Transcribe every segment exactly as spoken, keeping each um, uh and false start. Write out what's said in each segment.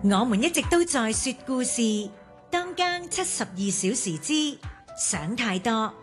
我們一直都在說故事，當更七十二小時之想太多。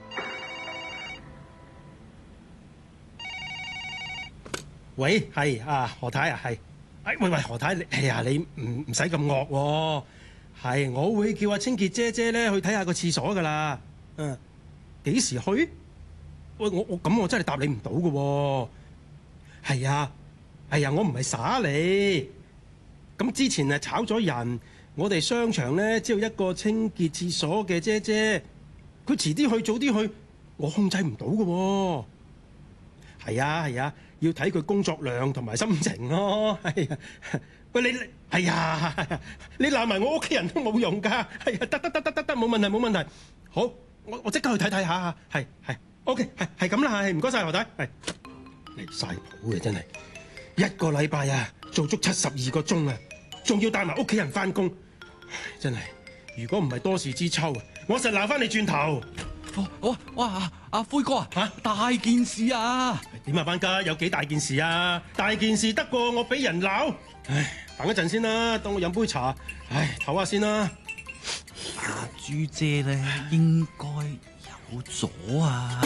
喂，係啊，何太啊，係。哎，喂喂，何太，你哎呀，你唔唔使咁惡喎。係，我會叫阿清潔姐姐咧去睇下個廁所噶啦。嗯，幾時去？喂，我我咁我真係答你唔到噶喎。係啊，係啊，我唔係耍你。咁之前啊炒咗人，我哋商場咧只有一個清潔廁所嘅姐姐，佢遲啲去早啲去，我控制唔到噶喎。係啊係啊，要睇佢工作量同埋心情咯。係啊，喂你你，係呀，你鬧埋我屋企人都冇用㗎。係啊，得得得得得得，冇問題冇問題。好，我我即刻去睇睇下。係係 ，OK，係係咁啦，係唔該晒何太。係離晒譜嘅真係，一個禮拜啊做足七十二個鐘啊，仲要帶埋屋企人翻工，真係如果唔係多事之秋啊，我實鬧翻你轉頭。 哇哇阿阿輝哥啊， 嚇大件事啊！ 點啊，班家有幾大件事啊？大件事得過我俾人鬧？唉，等一陣先啦，等我飲杯茶。唉，唞下先啦。 阿朱姐咧應該有咗啊！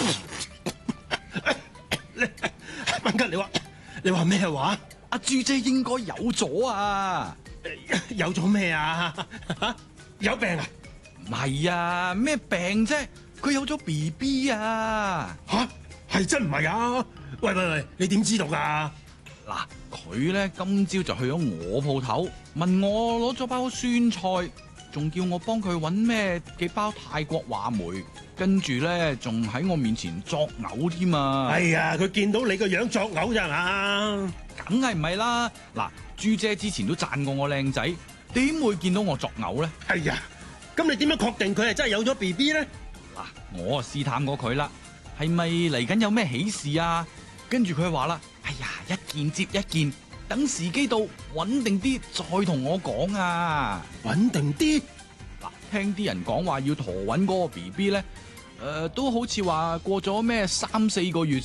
班家你話你話咩話？ 阿朱姐應該有咗啊！ 有咗咩啊？嚇有病啊？ 唔係啊，咩病啫？佢有咗 B B 啊！ 吓，係真唔係啊？喂喂喂，你點知道噶？ 嗱，佢咧今朝就去咗我鋪頭，問我攞咗包酸菜，仲叫我幫佢搵咩幾包泰國話梅，跟住咧仲喺我面前作嘔添啊！ 哎呀，佢見到你個樣作嘔咋嘛？ 梗係唔係啦！嗱，朱姐之前都讚過我靚仔，點會見到我作嘔咧？ 哎呀，咁你點樣確定佢係真係有咗 B B 咧？ 嗱，我啊試探過佢啦，係咪嚟緊有咩喜事啊？跟住佢話啦，哎呀，一件接一件，等時機到穩定啲再同我講啊！ 穩定啲？ 嗱，聽啲人講話要陀穩嗰個 B B 咧，誒、呃，都好似話過咗咩三四個月